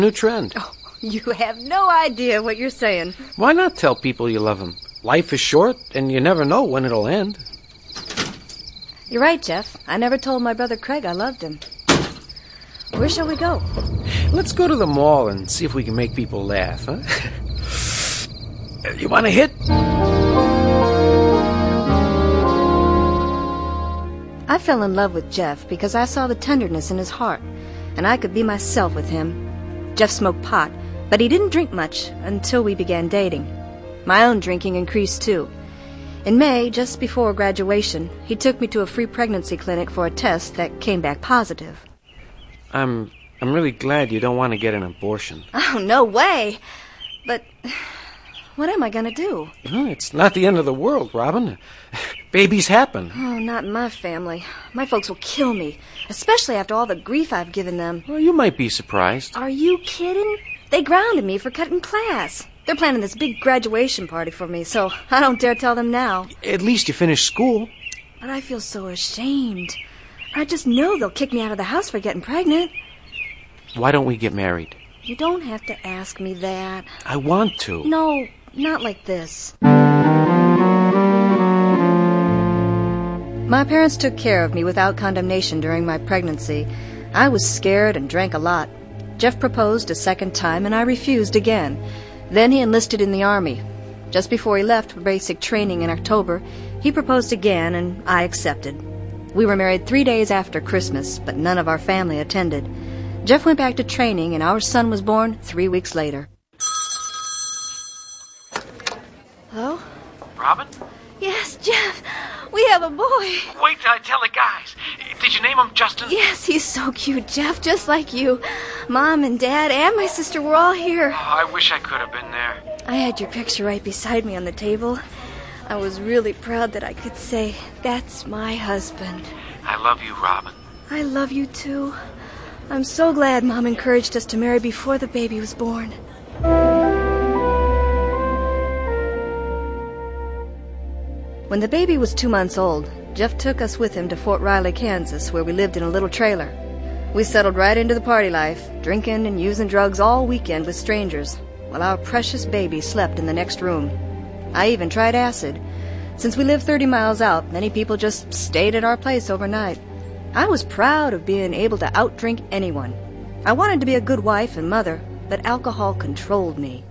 New trend. Oh, you have no idea what you're saying. Why not tell people you love them? Life is short, and you never know when it'll end. You're right, Jeff. I never told my brother Craig I loved him. Where shall we go? Let's go to the mall and see if we can make people laugh, huh? You want a hit? I fell in love with Jeff because I saw the tenderness in his heart, and I could be myself with him. Jeff smoked pot, but he didn't drink much until we began dating. My own drinking increased, too. In May, just before graduation, he took me to a free pregnancy clinic for a test that came back positive. I'm really glad you don't want to get an abortion. Oh, no way! But what am I going to do? It's not the end of the world, Robin. Babies happen. Oh, not in my family. My folks will kill me, especially after all the grief I've given them. Well, you might be surprised. Are you kidding? They grounded me for cutting class. They're planning this big graduation party for me, so I don't dare tell them now. At least you finished school. But I feel so ashamed. I just know they'll kick me out of the house for getting pregnant. Why don't we get married? You don't have to ask me that. I want to. No, not like this. My parents took care of me without condemnation during my pregnancy. I was scared and drank a lot. Jeff proposed a second time, and I refused again. Then he enlisted in the Army. Just before he left for basic training in October, he proposed again, and I accepted. We were married 3 days after Christmas, but none of our family attended. Jeff went back to training, and our son was born 3 weeks later. Hello? Robin? Yes, Jeff. We have a boy. Wait till I tell the guys. Did you name him Justin? Yes, he's so cute, Jeff, just like you. Mom and Dad and my sister were all here. Oh, I wish I could have been there. I had your picture right beside me on the table. I was really proud that I could say, that's my husband. I love you, Robin. I love you, too. I'm so glad Mom encouraged us to marry before the baby was born. When the baby was 2 months old, Jeff took us with him to Fort Riley, Kansas, where we lived in a little trailer. We settled right into the party life, drinking and using drugs all weekend with strangers, while our precious baby slept in the next room. I even tried acid. Since we lived 30 miles out, many people just stayed at our place overnight. I was proud of being able to outdrink anyone. I wanted to be a good wife and mother, but alcohol controlled me.